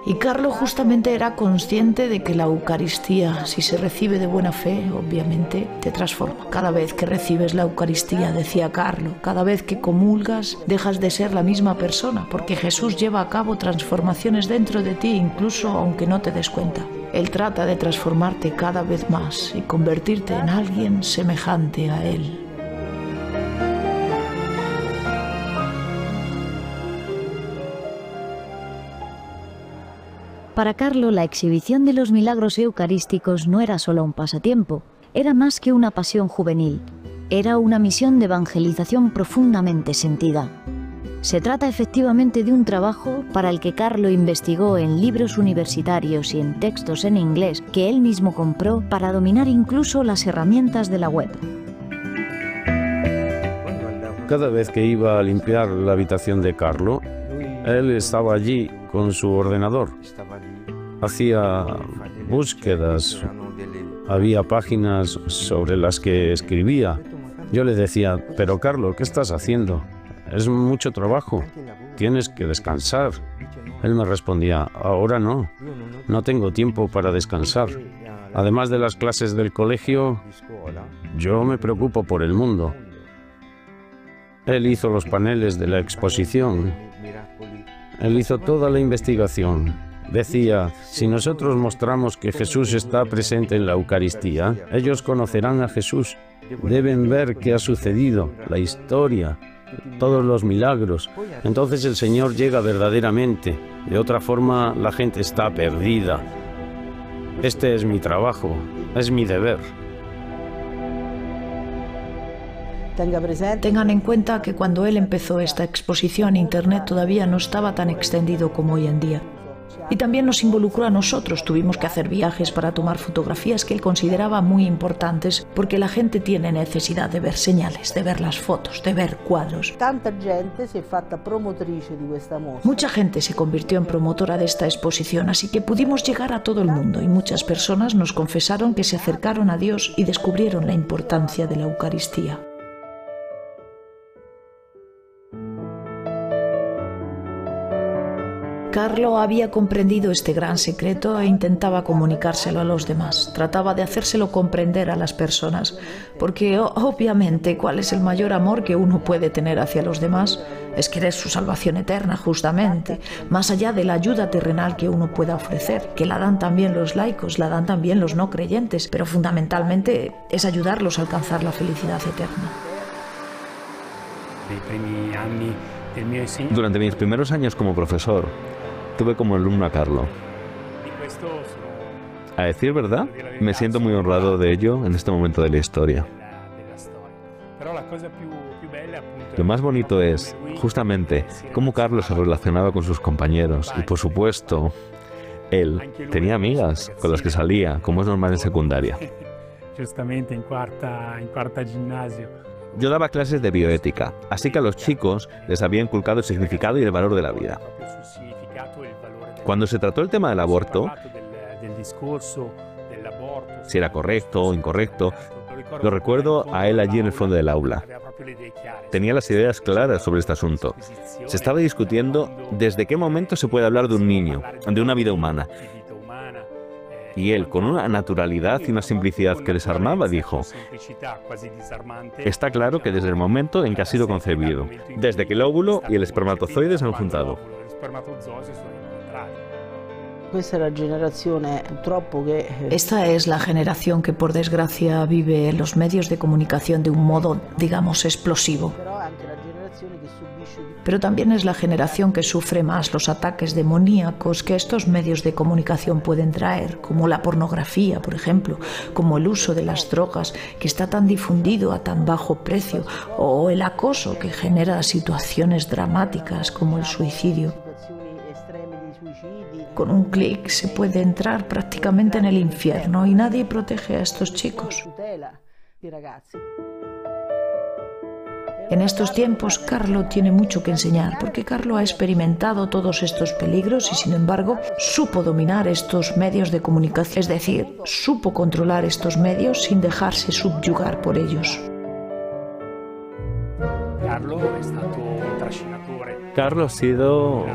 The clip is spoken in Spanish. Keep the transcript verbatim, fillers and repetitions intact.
Y Carlo justamente era consciente de que la Eucaristía, si se recibe de buena fe, obviamente, te transforma. Cada vez que recibes la Eucaristía, decía Carlo, cada vez que comulgas, dejas de ser la misma persona, porque Jesús lleva a cabo transformaciones dentro de ti, incluso aunque no te des cuenta. Él trata de transformarte cada vez más y convertirte en alguien semejante a Él. Para Carlo, la exhibición de los milagros eucarísticos no era solo un pasatiempo, era más que una pasión juvenil, era una misión de evangelización profundamente sentida. Se trata efectivamente de un trabajo para el que Carlo investigó en libros universitarios y en textos en inglés que él mismo compró para dominar incluso las herramientas de la web. Cada vez que iba a limpiar la habitación de Carlo, él estaba allí con su ordenador. Hacía búsquedas, había páginas sobre las que escribía. Yo le decía, pero Carlo, ¿qué estás haciendo? Es mucho trabajo, tienes que descansar. Él me respondía, ahora no, no tengo tiempo para descansar. Además de las clases del colegio, yo me preocupo por el mundo. Él hizo los paneles de la exposición. Él hizo toda la investigación. Decía, si nosotros mostramos que Jesús está presente en la Eucaristía, ellos conocerán a Jesús. Deben ver qué ha sucedido, la historia, todos los milagros. Entonces el Señor llega verdaderamente. De otra forma, la gente está perdida. Este es mi trabajo, es mi deber. Tengan en cuenta que cuando él empezó esta exposición, Internet todavía no estaba tan extendido como hoy en día. Y también nos involucró a nosotros. Tuvimos que hacer viajes para tomar fotografías que él consideraba muy importantes, porque la gente tiene necesidad de ver señales, de ver las fotos, de ver cuadros. Mucha gente se convirtió en promotora de esta exposición, así que pudimos llegar a todo el mundo y muchas personas nos confesaron que se acercaron a Dios y descubrieron la importancia de la Eucaristía. Carlo había comprendido este gran secreto e intentaba comunicárselo a los demás. Trataba de hacérselo comprender a las personas, porque obviamente, ¿cuál es el mayor amor que uno puede tener hacia los demás? Es querer su salvación eterna, justamente, más allá de la ayuda terrenal que uno pueda ofrecer, que la dan también los laicos, la dan también los no creyentes, pero fundamentalmente es ayudarlos a alcanzar la felicidad eterna. Durante mis primeros años como profesor, tuve como alumno a Carlo. A decir verdad, me siento muy honrado de ello en este momento de la historia. Lo más bonito es, justamente, cómo Carlo se relacionaba con sus compañeros y, por supuesto, él tenía amigas con las que salía, como es normal en secundaria. Justamente en cuarta, en cuarta gimnasio. Yo daba clases de bioética, así que a los chicos les había inculcado el significado y el valor de la vida. Cuando se trató el tema del aborto, si era correcto o incorrecto, lo recuerdo a él allí en el fondo del aula. Tenía las ideas claras sobre este asunto. Se estaba discutiendo desde qué momento se puede hablar de un niño, de una vida humana. Y él, con una naturalidad y una simplicidad que desarmaba, dijo, está claro que desde el momento en que ha sido concebido, desde que el óvulo y el espermatozoide se han juntado. Esta es la generación que, por desgracia, vive en los medios de comunicación de un modo, digamos, explosivo. Pero también es la generación que sufre más los ataques demoníacos que estos medios de comunicación pueden traer, como la pornografía, por ejemplo, como el uso de las drogas, que está tan difundido a tan bajo precio, o el acoso, que genera situaciones dramáticas como el suicidio. Con un clic se puede entrar prácticamente en el infierno y nadie protege a estos chicos. En estos tiempos, Carlo tiene mucho que enseñar, porque Carlo ha experimentado todos estos peligros y, sin embargo, supo dominar estos medios de comunicación, es decir, supo controlar estos medios sin dejarse subyugar por ellos. Carlo ha sido